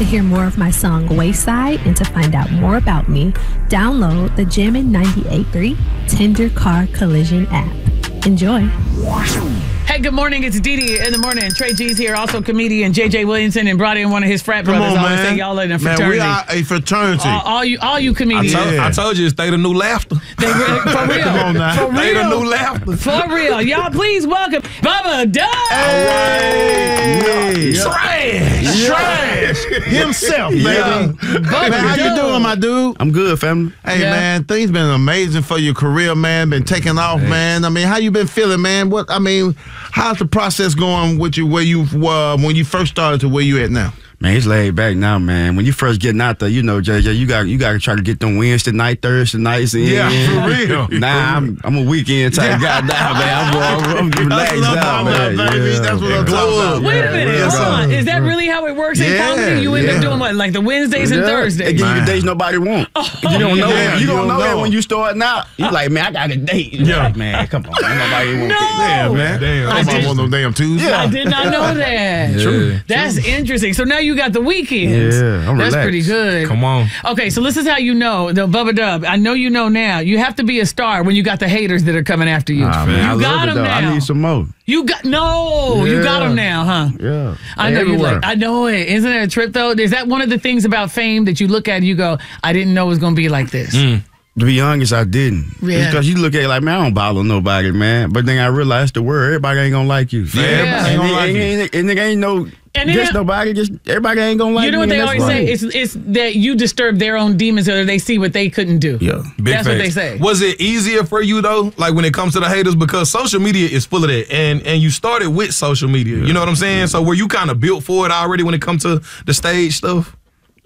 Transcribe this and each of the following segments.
To hear more of my song Wayside and to find out more about me, download the Jammin' 98.3 Tender Car Collision app. Enjoy. Hey, good morning. It's Dee Dee in the morning. Trey G's here, also comedian J.J. Williamson, and brought in one of his frat brothers. Come on, I always man. say y'all in a fraternity. Man, we are a fraternity. All you comedians. I told you, it's State of New Laughter. For real. Come on now. For real. State of New Laughter. For real. Y'all, please welcome Bubba Dub. Hey. Trash. Himself, baby. Bubba Man, how you Dub. doing, my dude? I'm good, family. Hey, Yeah. man, things been amazing for your career, man. Been taking off, man. I mean, how you been feeling, man? How's the process going with you? Where you when you first started to where you at now? Man, it's laid back now, man. When you first getting out there, you know, JJ, you got to try to get them Wednesday night, Thursday nights in. Yeah, for real. Nah, I'm a weekend type guy now, man. I'm relaxed now, man. Baby. That's what I'm talking about. Wait a man. minute. Real Hold on. talk. Is that really how it works in Yeah, comedy? You end up yeah. doing what? Like the Wednesdays and They Thursdays? give you Man. the days nobody want. You don't know. Yeah, you don't know that know. when you start out. You like, man, I got a date. You like, man, come on. Nobody want No. Yeah, man. Damn. I Nobody did- want no damn Tuesday. I did not know that. True. That's interesting. So now you got the weekends. Yeah, I'm That's relaxed. pretty good. Come on. Okay, so this is how you know, the Bubba Dub. I know you know now. You have to be a star when you got the haters that are coming after you. Nah, man, I you got love it, them though. now. I need some more. You got you got them now, huh? Yeah. I know you Everywhere. like. I know it. Isn't it a trip though? Is that one of the things about fame that you look at and you go, I didn't know it was gonna be like this? To be honest, I didn't. Yeah. Because you look at it like, man, I don't bother nobody, man. But then I realized the word, everybody ain't gonna like you. Yeah. Everybody ain't gonna like you. And it ain't no And it just ain't- nobody, just everybody ain't gonna like You know me. what they and always that's say? right. It's that you disturb their own demons or they see what they couldn't do. Yeah. Big That's what they facts. say. Was it easier for you though, like when it comes to the haters, because social media is full of that, and you started with social media. You know what I'm saying? So were you kind of built for it already when it comes to the stage stuff?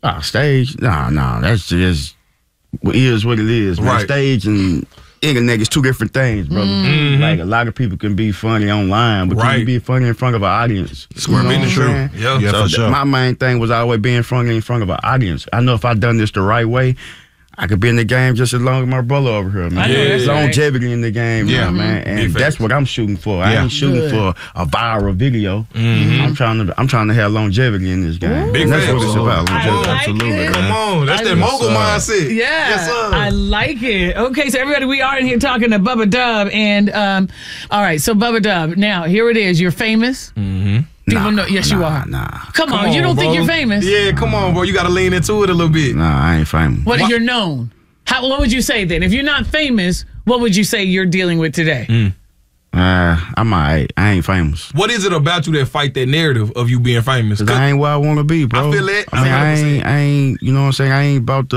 Stage? Nah. That's just what is what it is, man. Right. Stage and internet is two different things, brother. Like a lot of people can be funny online, but can Right. you be funny in front of an audience? Square business, what I'm true. saying? Yeah. Yeah, So for sure. my main thing was always being funny in front of an audience. I know if I done this the right way, I could be in the game just as long as my brother over here, man. I know There's that's right. longevity in the game, Yeah. now, man. Big And facts. that's what I'm shooting for. I Yeah. ain't shooting Good. for a viral video. I'm trying to have longevity in this game. Big And that's what facts. it's about. I Longevity. like Absolutely, it. man. Come on, that's that mogul sir. mindset. Yeah, Yes, sir. I like it. Okay, so everybody, we are in here talking to Bubba Dub, and all right, so Bubba Dub. Now here it is. You're famous. People know. Yes, you are. Nah. Come on, you don't think bro. you're famous? Yeah, come on, bro. You got to lean into it a little bit. Nah, I ain't famous. What you're known? What would you say then? If you're not famous, what would you say you're dealing with today? I'm alright. I ain't famous. What is it about you that fight that narrative of you being famous? 'Cause I ain't where I want to be, bro. I feel it. I mean, 100%. I ain't. You know what I'm saying? I ain't about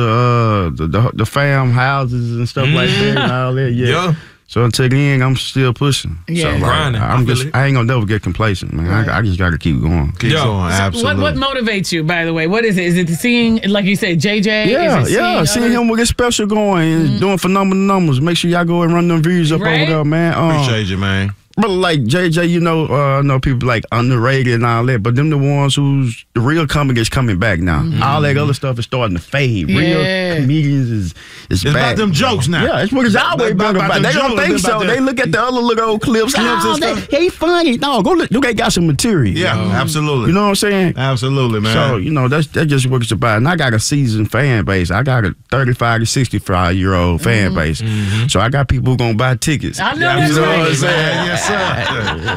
the fam houses and stuff like that and all that. Yeah. So until then, I'm still pushing. Yeah. So, like, Grinding. I I'm feel just. it. I ain't gonna never get complacent, man. I just got to keep going. Keep Yo. going, absolutely. What motivates you? By the way, what is it? Is it seeing, like you said, JJ? Yeah, Is it yeah. Seeing others? him with his special going and doing phenomenal numbers. Make sure y'all go and run them views up Right? over there, man. Appreciate you, man. Brother, like JJ, you know, I know people like underrated and all that, but them the ones who's the real comedy is coming back now. All that other stuff is starting to fade. Yeah. Real comedians is It's back. about them jokes now. Yeah, it's what it's always been about. them They don't jokes, think it's so. about They them- look at the other little old clips. and Oh, stuff. he funny. No, go look. They got some material. Yeah, absolutely. You know what I'm saying? Absolutely, man. So, you know, that's just what it's about. And I got a seasoned fan base. I got a 35 to 65-year-old fan base. So I got people who going to buy tickets. I know You that's know right. what I'm saying? Yes, sir.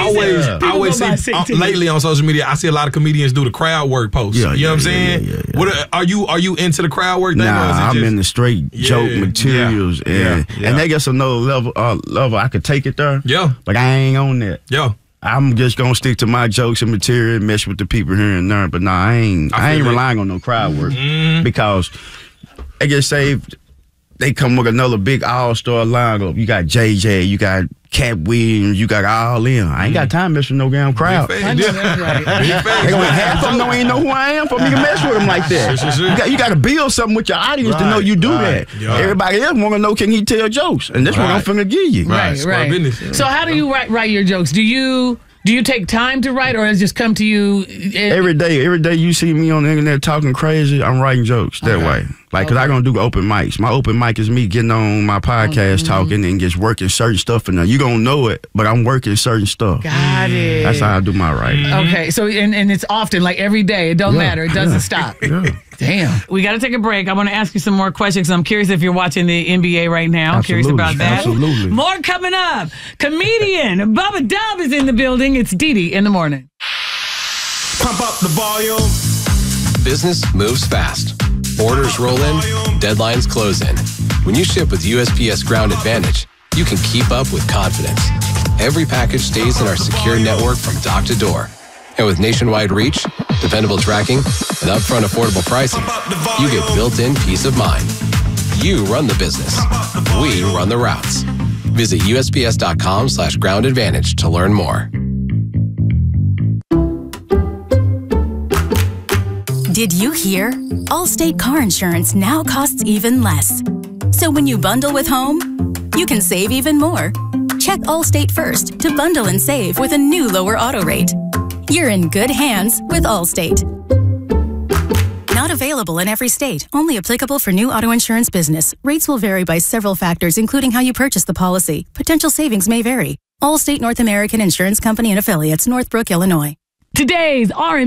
I always go buy see tickets. lately on social media. I see a lot of comedians do the crowd work posts. Yeah, you know what I'm yeah, saying? yeah. What are you into the crowd work thing? or is Nah, it I'm just- in the straight joke Yeah, materials, yeah, yeah. and they got another level. I could take it there, Yeah, but I ain't on that. yeah. I'm just gonna stick to my jokes and material, and mess with the people here and there. But nah, I ain't feel it. relying on no crowd work because they just say they come with another big all-star lineup. You got JJ, you got Cat Williams, you got all them. I ain't got time to mess with no damn crowd. Big I facts. know that's right. Big facts. They gonna half of them don't even know who I am for me to mess with them like that. Sure. You got to build something with your audience to know you do Right, that. yeah. Everybody else want to know, can he tell jokes? And that's what I'm Right. finna give you. Right, Square right. business. So how do you write your jokes? Do you Do you take time to write, or does it just come to you? Every day you see me on the internet talking crazy, I'm writing jokes that way. Like, because I don't do open mics. My open mic is me getting on my podcast talking and just working certain stuff. And you don't know it, but I'm working certain stuff. Got it. That's how I do my writing. Okay, so and it's often, like every day. It don't matter. It doesn't stop. Damn. We got to take a break. I want to ask you some more questions. I'm curious if you're watching the NBA right now. Absolutely. Curious about that. Absolutely. More coming up. Comedian Bubba Dub is in the building. It's Didi in the morning. Pump up the volume. Business moves fast. Orders roll in, deadlines close in. When you ship with USPS Ground Advantage, you can keep up with confidence. Every package stays in our secure network from dock to door. And with nationwide reach, dependable tracking, and upfront affordable pricing, you get built-in peace of mind. You run the business. We run the routes. Visit USPS.com/Ground Advantage to learn more. Did you hear? Allstate car insurance now costs even less. So when you bundle with home, you can save even more. Check Allstate first to bundle and save with a new lower auto rate. You're in good hands with Allstate. Not available in every state. Only applicable for new auto insurance business. Rates will vary by several factors, including how you purchase the policy. Potential savings may vary. Allstate North American Insurance Company and Affiliates, Northbrook, Illinois. Today's R&B